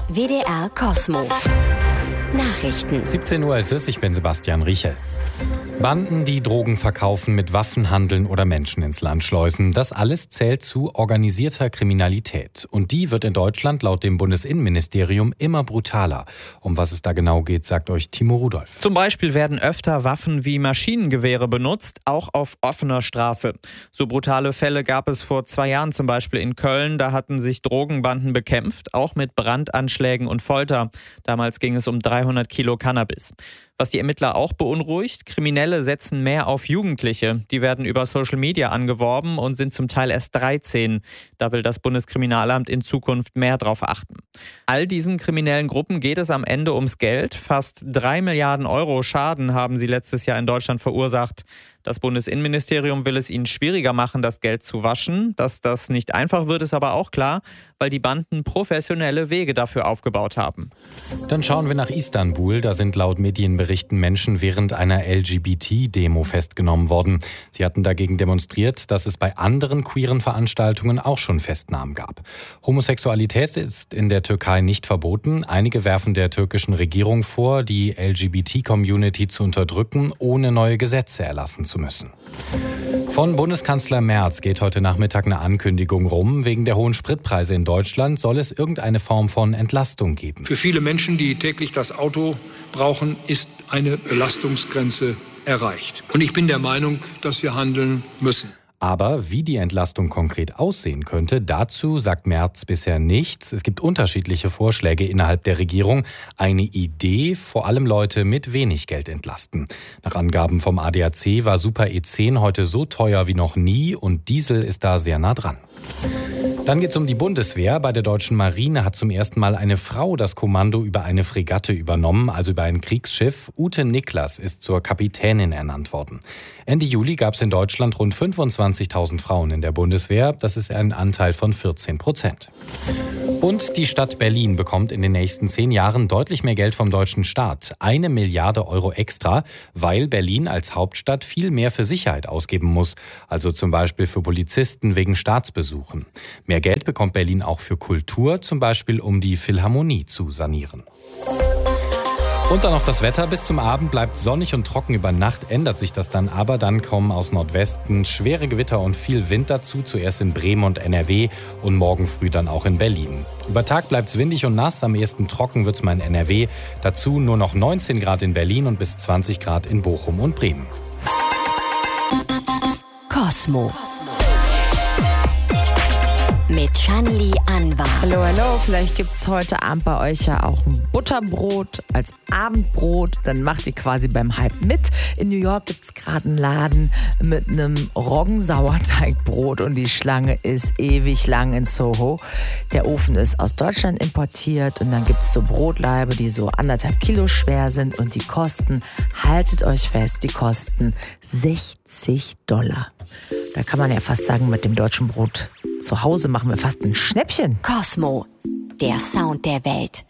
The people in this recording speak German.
WDR Cosmo. Nachrichten. 17 Uhr ist es, ich bin Sebastian Riechel. Banden, die Drogen verkaufen, mit Waffen handeln oder Menschen ins Land schleusen, das alles zählt zu organisierter Kriminalität. Und die wird in Deutschland laut dem Bundesinnenministerium immer brutaler. Um was es da genau geht, sagt euch Timo Rudolph. Zum Beispiel werden öfter Waffen wie Maschinengewehre benutzt, auch auf offener Straße. So brutale Fälle gab es vor 2 Jahren zum Beispiel in Köln. Da hatten sich Drogenbanden bekämpft, auch mit Brandanschlägen und Folter. Damals ging es um 300 Kilo Cannabis. Was die Ermittler auch beunruhigt, Kriminelle setzen mehr auf Jugendliche. Die werden über Social Media angeworben und sind zum Teil erst 13. Da will das Bundeskriminalamt in Zukunft mehr drauf achten. All diesen kriminellen Gruppen geht es am Ende ums Geld. Fast 3 Milliarden Euro Schaden haben sie letztes Jahr in Deutschland verursacht. Das Bundesinnenministerium will es ihnen schwieriger machen, das Geld zu waschen. Dass das nicht einfach wird, ist aber auch klar, weil die Banden professionelle Wege dafür aufgebaut haben. Dann schauen wir nach Istanbul. Da sind laut Medienberichten Menschen während einer LGBT-Demo festgenommen worden. Sie hatten dagegen demonstriert, dass es bei anderen queeren Veranstaltungen auch schon Festnahmen gab. Homosexualität ist in der Türkei nicht verboten. Einige werfen der türkischen Regierung vor, die LGBT-Community zu unterdrücken, ohne neue Gesetze erlassen zu müssen. Von Bundeskanzler Merz geht heute Nachmittag eine Ankündigung rum. Wegen der hohen Spritpreise in Deutschland soll es irgendeine Form von Entlastung geben. Für viele Menschen, die täglich das Auto brauchen, ist eine Belastungsgrenze erreicht. Und ich bin der Meinung, dass wir handeln müssen. Aber wie die Entlastung konkret aussehen könnte, dazu sagt Merz bisher nichts. Es gibt unterschiedliche Vorschläge innerhalb der Regierung. Eine Idee, vor allem Leute mit wenig Geld entlasten. Nach Angaben vom ADAC war Super E10 heute so teuer wie noch nie und Diesel ist da sehr nah dran. Dann geht es um die Bundeswehr. Bei der deutschen Marine hat zum ersten Mal eine Frau das Kommando über eine Fregatte übernommen, also über ein Kriegsschiff. Ute Niklas ist zur Kapitänin ernannt worden. Ende Juli gab es in Deutschland rund 25.000 Frauen in der Bundeswehr. Das ist ein Anteil von 14%. Und die Stadt Berlin bekommt in den nächsten 10 Jahren deutlich mehr Geld vom deutschen Staat. 1 Milliarde Euro extra, weil Berlin als Hauptstadt viel mehr für Sicherheit ausgeben muss. Also zum Beispiel für Polizisten wegen Staatsbesuchen. Mehr Geld bekommt Berlin auch für Kultur, zum Beispiel um die Philharmonie zu sanieren. Und dann noch das Wetter. Bis zum Abend bleibt sonnig und trocken. Über Nacht ändert sich das dann aber. Dann kommen aus Nordwesten schwere Gewitter und viel Wind dazu. Zuerst in Bremen und NRW und morgen früh dann auch in Berlin. Über Tag bleibt es windig und nass. Am ehesten trocken wird es mal in NRW. Dazu nur noch 19 Grad in Berlin und bis 20 Grad in Bochum und Bremen. Cosmo. Mit Shanli Anwar. Hallo, hallo. Vielleicht gibt es heute Abend bei euch ja auch ein Butterbrot als Abendbrot. Dann macht ihr quasi beim Hype mit. In New York gibt es gerade einen Laden mit einem Roggensauerteigbrot und die Schlange ist ewig lang in Soho. Der Ofen ist aus Deutschland importiert und dann gibt es so Brotlaibe, die so 1,5 Kilo schwer sind und die kosten, haltet euch fest, die kosten $60. Da kann man ja fast sagen, mit dem deutschen Brot zu Hause machen wir fast ein Schnäppchen. Cosmo, der Sound der Welt.